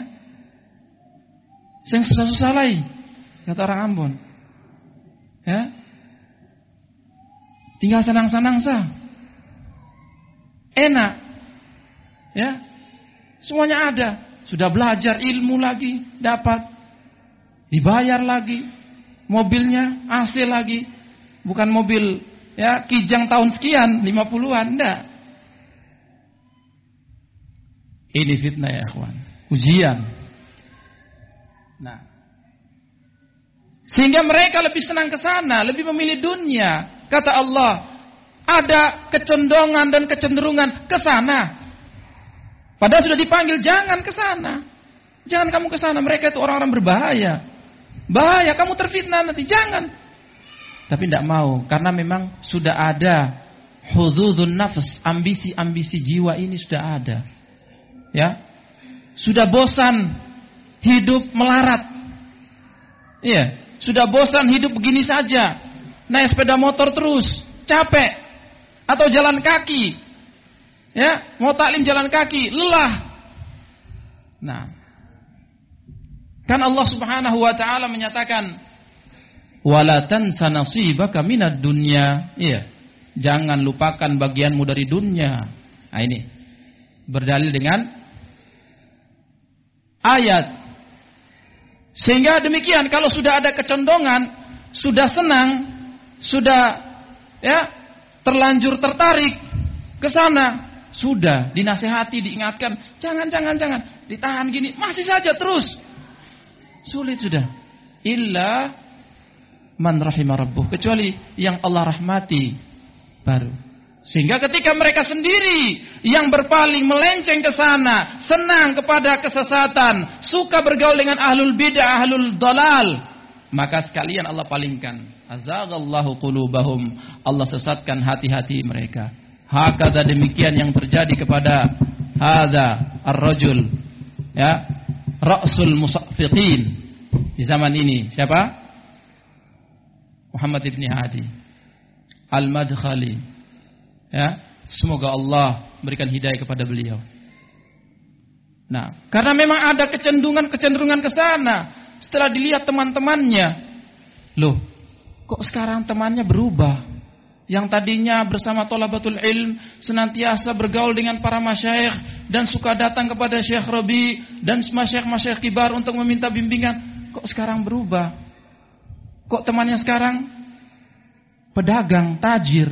Yang susah-susah lagi, kata orang Ambon, ya. Tinggal senang-senang sah, enak, ya. Semuanya ada. Sudah belajar ilmu lagi, dapat, dibayar lagi, mobilnya AC lagi, bukan mobil, ya, Kijang tahun sekian, 50-an, enggak. Ini fitnah ya ikhwan, ujian. Nah, sehingga mereka lebih senang ke sana, lebih memilih dunia. Kata Allah, ada kecondongan dan kecenderungan ke sana. Padahal sudah dipanggil, jangan ke sana. Jangan kamu ke sana, mereka itu orang-orang berbahaya. Bahaya, kamu terfitnah nanti, jangan. Tapi tidak mau, karena memang sudah ada hududun nafs, ambisi-ambisi jiwa ini sudah ada. Ya, sudah bosan hidup melarat. Iya, sudah bosan hidup begini saja. Naik sepeda motor terus, capek. Atau jalan kaki. Ya, mau taklim jalan kaki, lelah. Nah, kan Allah Subhanahu wa taala menyatakan, "Wala tansa nasibaka minad dunya." Iya, jangan lupakan bagianmu dari dunia. Nah, ini berdalil dengan ayat. Sehingga demikian, kalau sudah ada kecondongan, sudah senang, sudah, ya, terlanjur tertarik ke sana, sudah dinasihati, diingatkan, jangan, ditahan gini, masih saja terus. Sulit sudah. Illa man rahimah rabbuh, kecuali yang Allah rahmati baru. Sehingga ketika mereka sendiri yang berpaling melenceng ke sana, senang kepada kesesatan, suka bergaul dengan ahlul bid'ah, ahlul dalal, maka sekalian Allah palingkan. Azaghallahu qulubahum, Allah sesatkan hati-hati mereka. Hakada, demikian yang terjadi kepada hadza ar-rajul, ya, ra'sul musaffiqin di zaman ini. Siapa? Muhammad ibn Hadi Al-Madkhali. Ya, semoga Allah berikan hidayah kepada beliau. Nah, karena memang ada kecenderungan ke sana. Setelah dilihat teman-temannya, loh, kok sekarang temannya berubah? Yang tadinya bersama thalabatul ilm, senantiasa bergaul dengan para masyayikh dan suka datang kepada Syekh Rabi dan masyayikh kibar untuk meminta bimbingan, kok sekarang berubah? Kok temannya sekarang pedagang, tajir?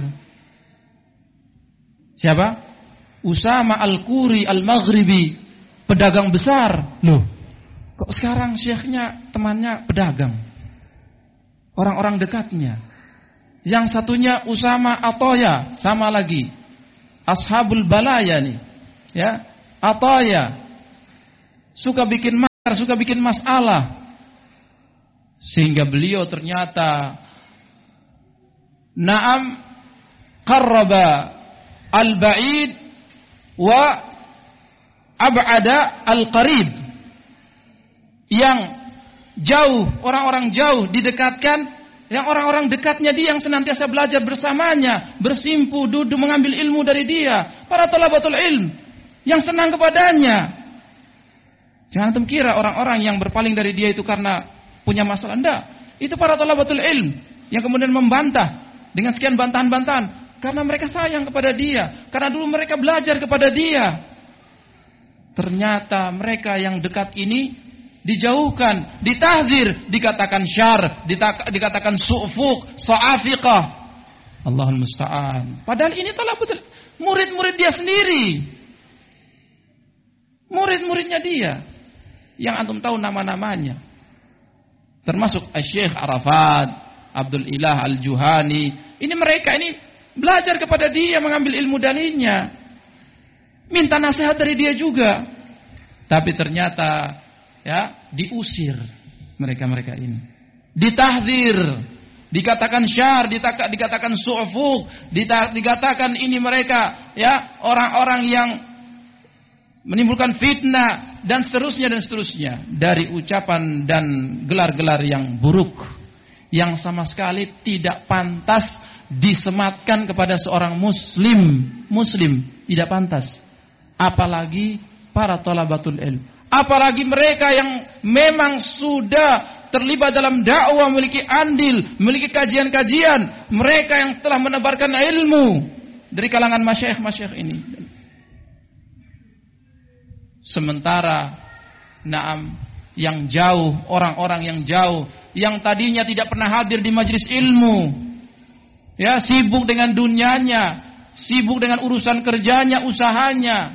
Siapa? Usama Al-Quri Al-Maghribi, pedagang besar. Loh, kok sekarang syekhnya temannya pedagang? Orang-orang dekatnya. Yang satunya Usama Atoya, sama lagi. Ashabul Balaya nih. Ya, Atoya. Suka bikin suka bikin masalah. Sehingga beliau ternyata qarraba al-ba'id wa ab'ada al-qarib. Yang jauh, orang-orang jauh didekatkan, yang orang-orang dekatnya dia yang senantiasa belajar bersamanya, bersimpu, duduk mengambil ilmu dari dia, para talabatul ilm yang senang kepadanya. Jangan antum kira orang-orang yang berpaling dari dia itu karena punya masalah. Enggak, itu para talabatul ilm yang kemudian membantah dengan sekian bantahan-bantahan karena mereka sayang kepada dia, karena dulu mereka belajar kepada dia. Ternyata mereka yang dekat ini dijauhkan, ditahzir, dikatakan syar, dikatakan su'fuq, sa'afiqah. Allahul musta'an. Padahal ini talabatul murid-murid dia sendiri. Murid-muridnya dia yang antum tahu nama-namanya. Termasuk Syekh Arafat, Abdul Ilah Al-Juhani. Ini mereka ini belajar kepada dia, mengambil ilmu darinya. Minta nasihat dari dia juga. Tapi ternyata diusir mereka-mereka ini. Ditahzir, dikatakan syar, dikatakan su'fuq, dikatakan ini mereka orang-orang yang menimbulkan fitnah dan seterusnya dari ucapan dan gelar-gelar yang buruk yang sama sekali tidak pantas disematkan kepada seorang muslim tidak pantas, apalagi para thalabatul ilm, apalagi mereka yang memang sudah terlibat dalam dakwah, memiliki andil, memiliki kajian-kajian, mereka yang telah menebarkan ilmu dari kalangan masyayikh ini. Sementara yang jauh, orang-orang yang jauh, yang tadinya tidak pernah hadir di majelis ilmu, sibuk dengan dunianya, sibuk dengan urusan kerjanya, usahanya,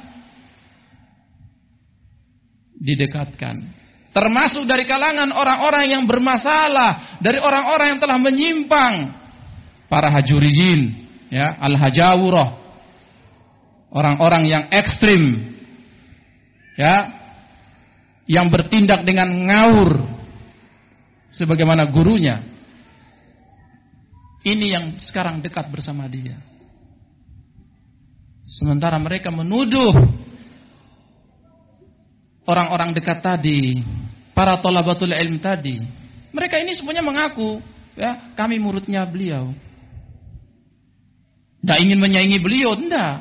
didekatkan. Termasuk dari kalangan orang-orang yang bermasalah, dari orang-orang yang telah menyimpang, para hajuriyin, al-hajawurah, orang-orang yang ekstrim, yang bertindak dengan ngawur sebagaimana gurunya. Ini yang sekarang dekat bersama dia. Sementara mereka menuduh orang-orang dekat tadi, para thalabatul ilm tadi. Mereka ini semuanya mengaku, kami muridnya beliau. Tidak ingin menyaingi beliau, tidak.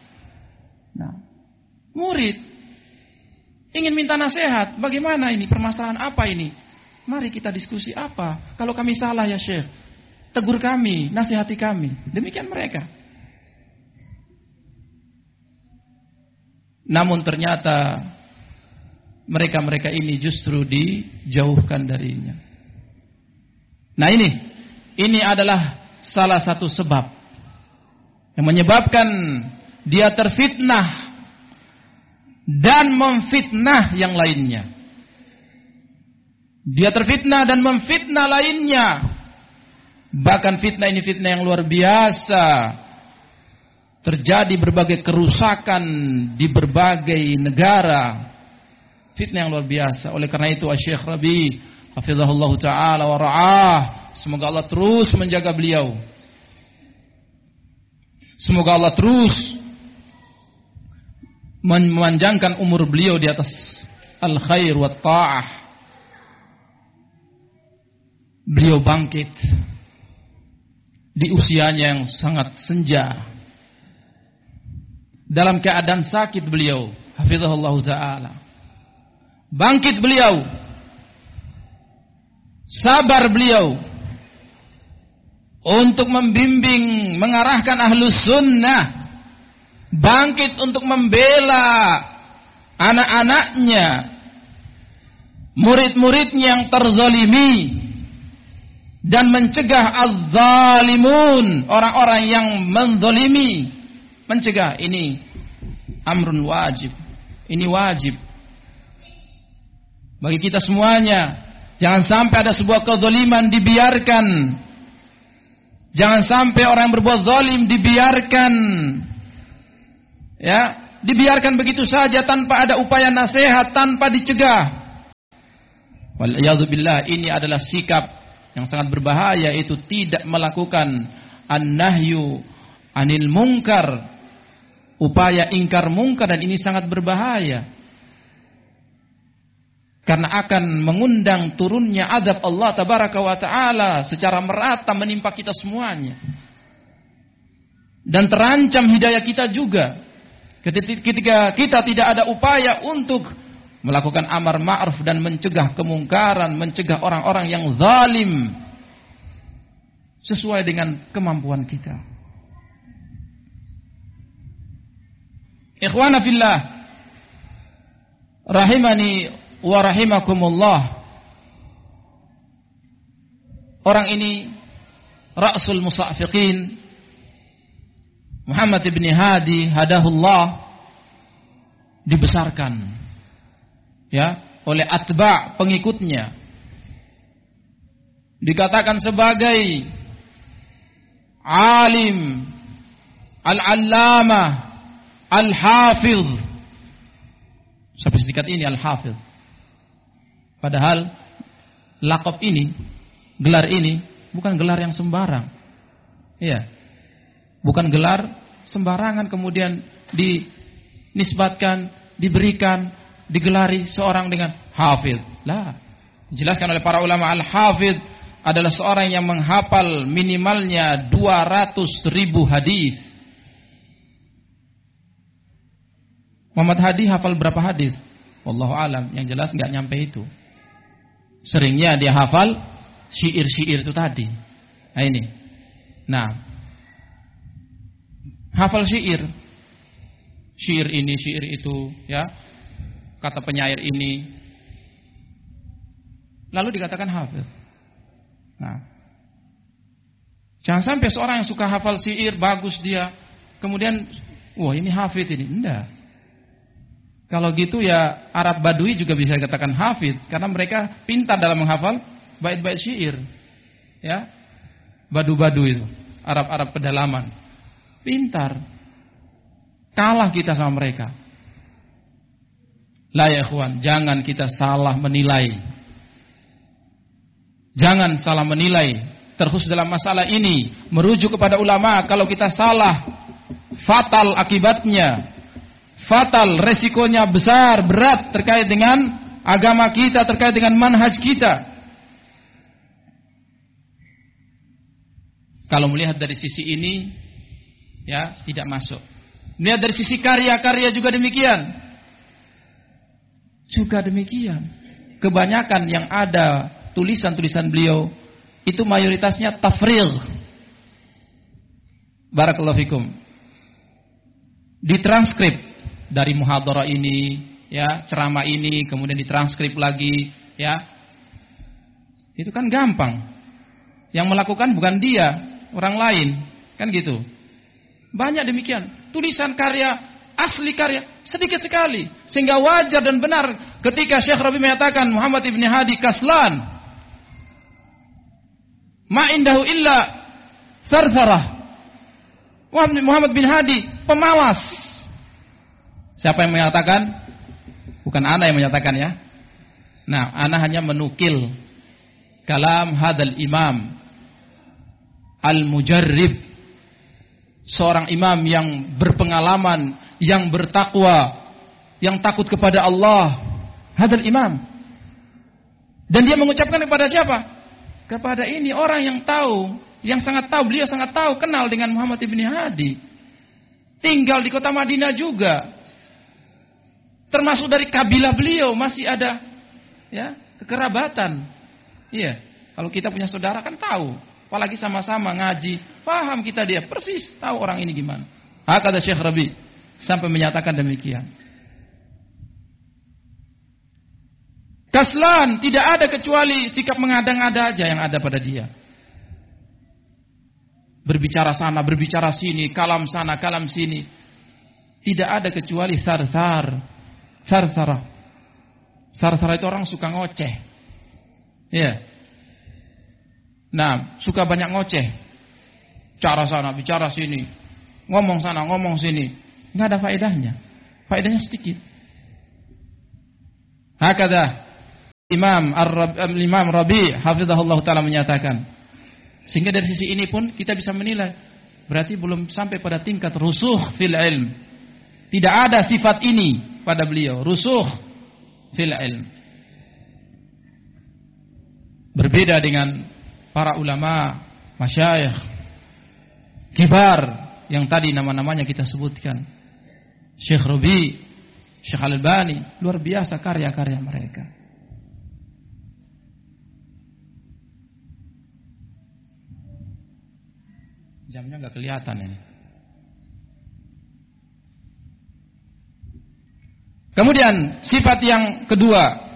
Murid ingin minta nasihat, bagaimana ini, permasalahan apa ini? Mari kita diskusi apa. Kalau kami salah ya Syekh, tegur kami, nasihati kami. Demikian mereka. Namun ternyata mereka-mereka ini justru dijauhkan darinya. Nah ini adalah salah satu sebab yang menyebabkan dia terfitnah dan memfitnah yang lainnya. Dia terfitnah dan memfitnah lainnya. Bahkan fitnah ini fitnah yang luar biasa. Terjadi berbagai kerusakan di berbagai negara. Fitnah yang luar biasa. Oleh karena itu Syekh Rabi hafizahullah ta'ala wa ra'ah, semoga Allah terus menjaga beliau. Semoga Allah terus memanjangkan umur beliau di atas al-khair wa ta'ah. Beliau bangkit di usianya yang sangat senja, dalam keadaan sakit beliau, hafizahullah ta'ala. Bangkit beliau, sabar beliau untuk membimbing, mengarahkan ahlus sunnah. Bangkit untuk membela anak-anaknya, murid-muridnya yang terzalimi, dan mencegah az-zalimun, orang-orang yang menzalimi. Mencegah ini amrun wajib. Ini wajib bagi kita semuanya. Jangan sampai ada sebuah kezaliman dibiarkan. Jangan sampai orang yang berbuat zalim dibiarkan. Dibiarkan begitu saja tanpa ada upaya nasihat, tanpa dicegah. Wal'iyadzubillah, ini adalah sikap yang sangat berbahaya, itu tidak melakukan an-nahyu anil munkar, upaya ingkar mungkar, dan ini sangat berbahaya. Karena akan mengundang turunnya azab Allah tabaraka wa ta'ala secara merata menimpa kita semuanya. Dan terancam hidayah kita juga. Ketika kita tidak ada upaya untuk melakukan amar ma'ruf dan mencegah kemungkaran, mencegah orang-orang yang zalim sesuai dengan kemampuan kita. Ikhwana fillah, rahimani wa rahimakumullah. Orang ini Ra'sul Musafiqin Muhammad ibn Hadi hadahullah dibesarkan ya oleh atba' pengikutnya, dikatakan sebagai alim, al-allamah, al-hafiz. Sampai sedikat ini al-hafiz. Padahal laqab ini, gelar ini bukan gelar yang sembarang. Iya. Bukan gelar sembarangan kemudian dinisbatkan, diberikan, digelari seorang dengan hafiz. Lah. Dijelaskan oleh para ulama, al-hafiz adalah seorang yang menghafal minimalnya 200.000 hadis. Muhammad Hadi hafal berapa hadis? Wallahu alam, yang jelas enggak nyampe itu. Seringnya dia hafal syair-syair itu tadi. Nah ini. Nah, hafal syair. Syair ini, syair itu, ya. Kata penyair ini. Lalu dikatakan hafiz. Nah, jangan sampai seorang yang suka hafal syair, bagus dia, kemudian, wah ini hafiz ini. Enggak. Kalau gitu ya Arab Badui juga bisa dikatakan hafiz, karena mereka pintar dalam menghafal bait-bait syair. Ya. Badu-badu itu, Arab-Arab pedalaman. Pintar. Kalah kita sama mereka. La ya ikhwan, jangan kita salah menilai. Jangan salah menilai, terkhusus dalam masalah ini, merujuk kepada ulama. Kalau kita salah, fatal akibatnya. Fatal, resikonya besar, berat terkait dengan agama kita, terkait dengan manhaj kita. Kalau melihat dari sisi ini, ya tidak masuk. Melihat dari sisi karya-karya juga demikian. Juga demikian. Kebanyakan yang ada tulisan-tulisan beliau itu mayoritasnya tafrigh. Barakallahu fikum. Ditranskrip dari muhadharah ini, ya, ceramah ini, kemudian ditranskrip lagi, ya. Itu kan gampang. Yang melakukan bukan dia, orang lain, kan gitu. Banyak demikian. Tulisan karya, asli karya, sedikit sekali. Sehingga wajar dan benar ketika Syekh Rabi menyatakan Muhammad ibn Hadi kaslan. Ma indahu illa sarsarah. Muhammad bin Hadi pemalas. Siapa yang menyatakan? Bukan ana yang menyatakan ya. Nah, ana hanya menukil kalam hadal imam al-mujarrib, seorang imam yang berpengalaman, yang bertakwa, yang takut kepada Allah. Hadal imam. Dan dia mengucapkan kepada siapa? Kepada ini orang yang tahu, yang sangat tahu, beliau sangat tahu, kenal dengan Muhammad ibn Hadi. Tinggal di kota Madinah juga. Termasuk dari kabilah beliau masih ada ya kekerabatan. Iya, kalau kita punya saudara kan tahu, apalagi sama-sama ngaji, paham kita dia persis tahu orang ini gimana. Kata Syekh Rabi sampai menyatakan demikian. Kaslan, tidak ada kecuali sikap mengada-ngada aja yang ada pada dia. Berbicara sana, berbicara sini, kalam sana, kalam sini. Tidak ada kecuali sarsar. Sarsarah. Sarsarah itu orang suka ngoceh. Ya. Nah, suka banyak ngoceh. Bicara sana, bicara sini. Ngomong sana, ngomong sini. Nggak ada faedahnya. Faedahnya sedikit. Hakada Imam Rabi hafizahullah taala menyatakan, sehingga dari sisi ini pun kita bisa menilai berarti belum sampai pada tingkat rusuh fil ilm. Tidak ada sifat ini pada beliau, rusuh fil ilm. Berbeda dengan para ulama, masyayikh kibar yang tadi nama-namanya kita sebutkan. Syekh Rabi, Syekh Al-Albani, luar biasa karya-karya mereka. Jamnya nggak kelihatan ini. Kemudian sifat yang kedua